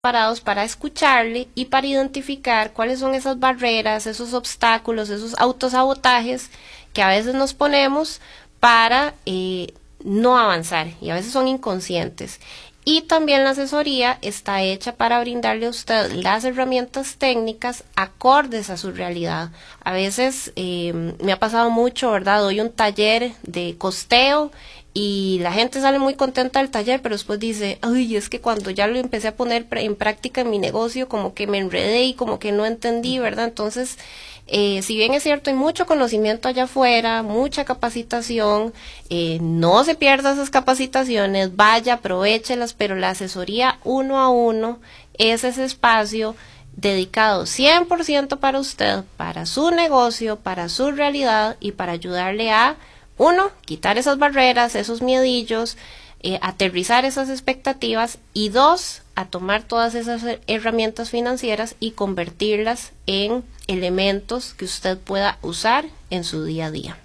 preparados para escucharle y para identificar cuáles son esas barreras, esos obstáculos, esos autosabotajes que a veces nos ponemos para no avanzar y a veces son inconscientes. Y también la asesoría está hecha para brindarle a usted las herramientas técnicas acordes a su realidad. A veces me ha pasado mucho, ¿verdad? Doy un taller de costeo y la gente sale muy contenta del taller, pero después dice, ay, es que cuando ya lo empecé a poner en práctica en mi negocio, como que me enredé y como que no entendí, ¿verdad? Entonces, si bien es cierto, hay mucho conocimiento allá afuera, mucha capacitación, no se pierda esas capacitaciones, vaya, aprovéchelas, pero la asesoría 1 a 1 es ese espacio dedicado 100% para usted, para su negocio, para su realidad y para ayudarle a, 1, quitar esas barreras, esos miedillos, aterrizar esas expectativas y 2, a tomar todas esas herramientas financieras y convertirlas en elementos que usted pueda usar en su día a día.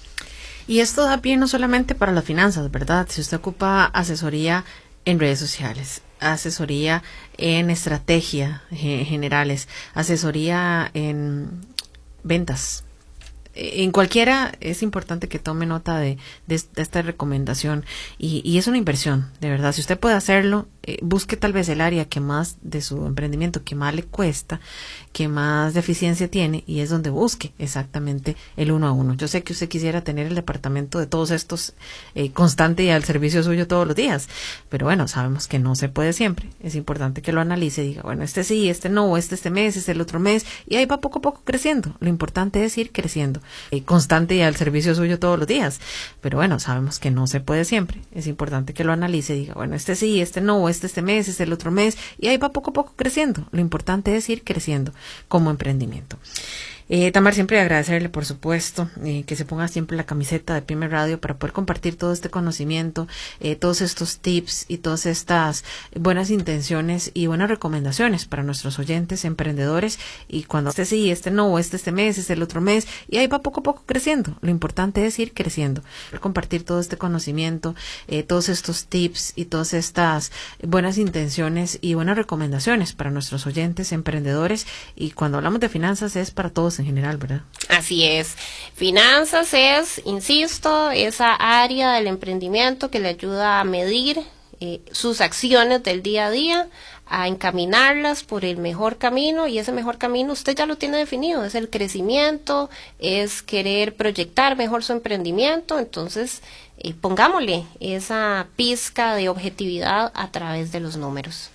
Y esto da pie no solamente para las finanzas, ¿verdad? Si usted ocupa asesoría en redes sociales, asesoría en estrategia generales, asesoría en ventas, en cualquiera es importante que tome nota de esta recomendación y es una inversión, de verdad. Si usted puede hacerlo, busque tal vez el área que más de su emprendimiento, que más le cuesta, que más deficiencia tiene y es donde busque exactamente el 1 a 1. Yo sé que usted quisiera tener el departamento de todos estos constante y al servicio suyo todos los días, pero bueno, sabemos que no se puede siempre. Es importante que lo analice y diga, bueno, este sí, este no, este mes, este el otro mes y ahí va poco a poco creciendo. Lo importante es ir creciendo. Constante y al servicio suyo todos los días, pero bueno, sabemos que no se puede siempre. Es importante que lo analice y diga, bueno, este sí, este no, este mes, este el otro mes y ahí va poco a poco creciendo. Lo importante es ir creciendo como emprendimiento. Tamar, siempre agradecerle, por supuesto, que se ponga siempre la camiseta de Pyme Radio para poder compartir todo este conocimiento, todos estos tips y todas estas buenas intenciones y buenas recomendaciones para nuestros oyentes emprendedores. Y cuando este sí, este no, este mes, este el otro mes, y ahí va poco a poco creciendo. Lo importante es ir creciendo, compartir todo este conocimiento, todos estos tips y todas estas buenas intenciones y buenas recomendaciones para nuestros oyentes emprendedores. Y cuando hablamos de finanzas es para todos en general, ¿verdad? Así es. Finanzas es, insisto, esa área del emprendimiento que le ayuda a medir sus acciones del día a día, a encaminarlas por el mejor camino, y ese mejor camino usted ya lo tiene definido, es el crecimiento, es querer proyectar mejor su emprendimiento. Entonces pongámosle esa pizca de objetividad a través de los números.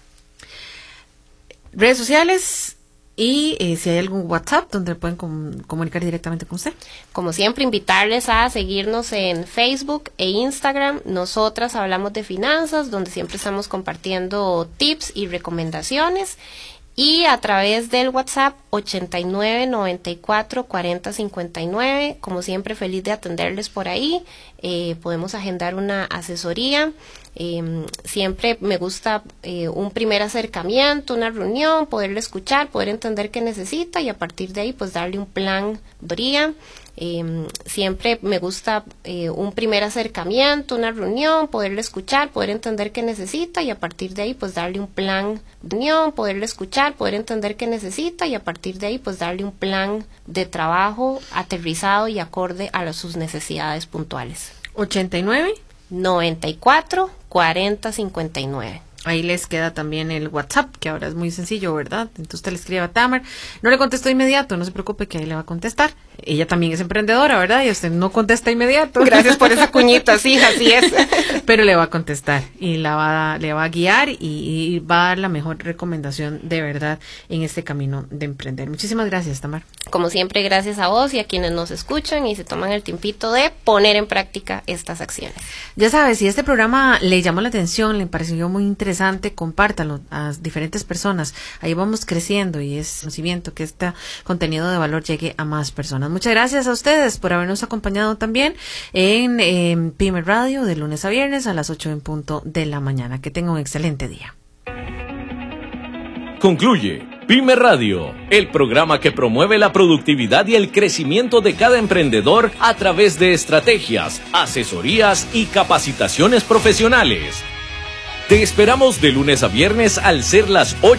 Redes sociales. Y si hay algún WhatsApp donde pueden comunicar directamente con usted. Como siempre, invitarles a seguirnos en Facebook e Instagram. Nosotras hablamos de finanzas, donde siempre estamos compartiendo tips y recomendaciones. Y a través del WhatsApp 89 94 40 59. Como siempre, feliz de atenderles por ahí. Podemos agendar una asesoría. Siempre me gusta un primer acercamiento, una reunión, poderle escuchar, poder entender qué necesita y a partir de ahí pues darle un plan de asesoría. Siempre me gusta un primer acercamiento, una reunión, poderle escuchar, poder entender qué necesita y a partir de ahí pues darle un plan de reunión, poderle escuchar, poder entender qué necesita y a partir de ahí pues darle un plan de trabajo aterrizado y acorde a sus necesidades puntuales. 89 94 40 59. Ahí les queda también el WhatsApp, que ahora es muy sencillo, ¿verdad? Entonces usted le escribe a Tamar, no le contestó inmediato, no se preocupe que ahí le va a contestar. Ella también es emprendedora, ¿verdad? Y usted no contesta inmediato. Gracias por esa cuñita, sí, así es. Pero le va a contestar y le va a guiar y va a dar la mejor recomendación de verdad en este camino de emprender. Muchísimas gracias, Tamar. Como siempre, gracias a vos y a quienes nos escuchan y se toman el tiempito de poner en práctica estas acciones. Ya sabes, si este programa le llamó la atención, le pareció muy interesante, compártalo a diferentes personas. Ahí vamos creciendo y es conocimiento que este contenido de valor llegue a más personas. Muchas gracias a ustedes por habernos acompañado también en Pyme Radio de lunes a viernes a las 8:00 a.m. Que tengan un excelente día. Concluye Pyme Radio, el programa que promueve la productividad y el crecimiento de cada emprendedor a través de estrategias, asesorías y capacitaciones profesionales. Te esperamos de lunes a viernes al ser las 8